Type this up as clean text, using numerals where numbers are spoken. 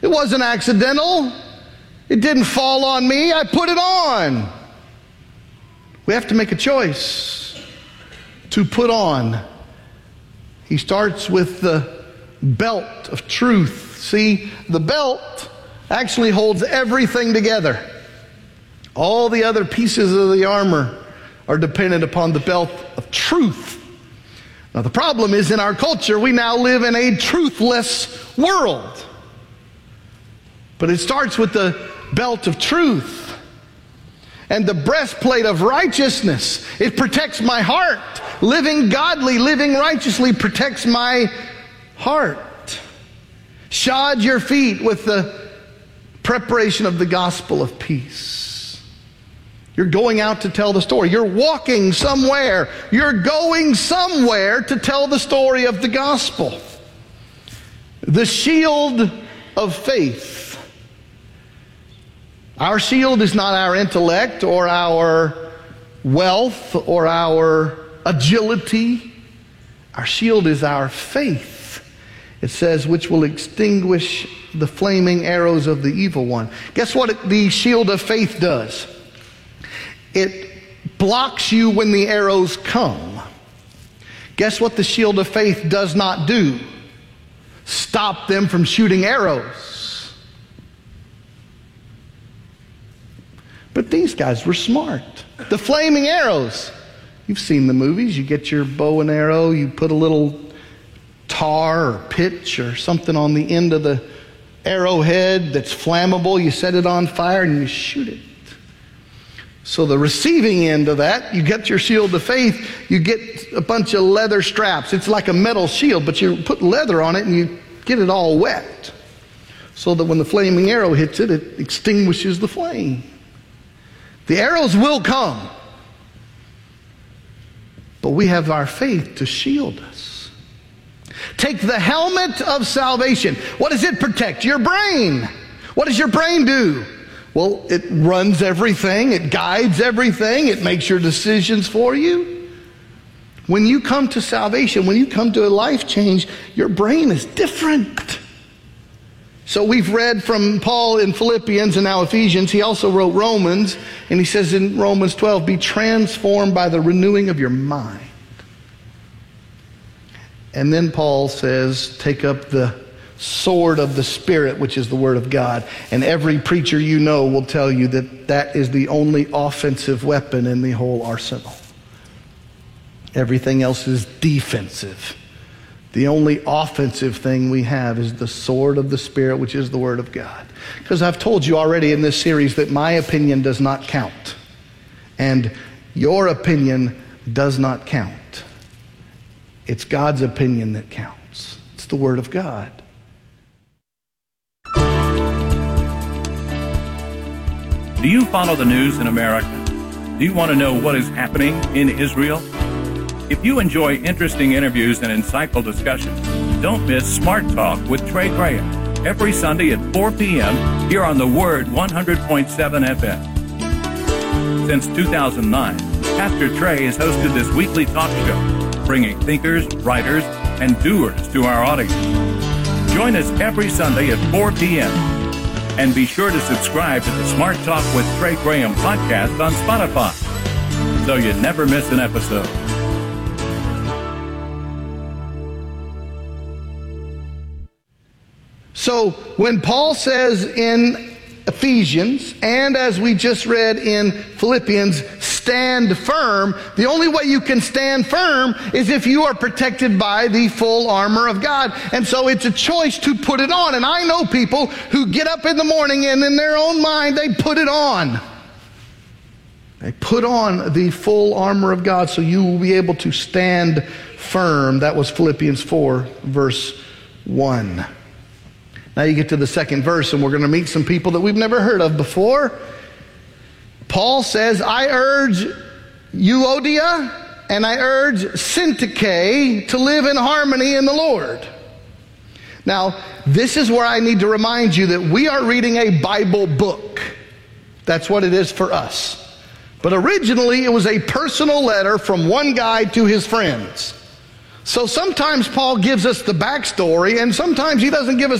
It wasn't accidental. It didn't fall on me. I put it on. We have to make a choice to put on. He starts with the belt of truth. See, the belt actually holds everything together. All the other pieces of the armor are dependent upon the belt of truth. Now, the problem is, in our culture, we now live in a truthless world. But it starts with the belt of truth and the breastplate of righteousness. It protects my heart. Living godly, living righteously protects my heart. Shod your feet with the preparation of the gospel of peace. You're going out to tell the story. You're walking somewhere. You're going somewhere to tell the story of the gospel. The shield of faith. Our shield is not our intellect or our wealth or our agility. Our shield is our faith. It says, which will extinguish the flaming arrows of the evil one. Guess what the shield of faith does? It blocks you when the arrows come. Guess what the shield of faith does not do? Stop them from shooting arrows. But these guys were smart. The flaming arrows. You've seen the movies. You get your bow and arrow. You put a little tar or pitch or something on the end of the arrowhead that's flammable. You set it on fire and you shoot it. So the receiving end of that, you get your shield of faith, you get a bunch of leather straps. It's like a metal shield, but you put leather on it and you get it all wet. So that when the flaming arrow hits it, it extinguishes the flame. The arrows will come. But we have our faith to shield us. Take the helmet of salvation. What does it protect? Your brain. What does your brain do? Well, it runs everything. It guides everything. It makes your decisions for you. When you come to salvation, when you come to a life change, your brain is different. So we've read from Paul in Philippians and now Ephesians. He also wrote Romans. And he says in Romans 12, be transformed by the renewing of your mind. And then Paul says, take up the sword of the Spirit, which is the Word of God. And every preacher you know will tell you that that is the only offensive weapon in the whole arsenal. Everything else is defensive. The only offensive thing we have is the sword of the Spirit, which is the Word of God. Because I've told you already in this series that my opinion does not count. And your opinion does not count. It's God's opinion that counts. It's the Word of God. Do you follow the news in America? Do you want to know what is happening in Israel? If you enjoy interesting interviews and insightful discussions, don't miss Smart Talk with Trey Graham every Sunday at 4 p.m. here on the Word 100.7 FM. Since 2009, Pastor Trey has hosted this weekly talk show, bringing thinkers, writers, and doers to our audience. Join us every Sunday at 4 p.m. And be sure to subscribe to the Smart Talk with Trey Graham podcast on Spotify, so you never miss an episode. So when Paul says in Ephesians, and as we just read in Philippians, stand firm, the only way you can stand firm is if you are protected by the full armor of God. And so it's a choice to put it on. And I know people who get up in the morning and in their own mind, they put it on. They put on the full armor of God so you will be able to stand firm. That was Philippians 4, verse 1. Now you get to the second verse, and we're going to meet some people that we've never heard of before. Paul says, I urge Euodia and I urge Syntyche to live in harmony in the Lord. Now, this is where I need to remind you that we are reading a Bible book. That's what it is for us. But originally, it was a personal letter from one guy to his friends. So sometimes Paul gives us the backstory, and sometimes he doesn't give us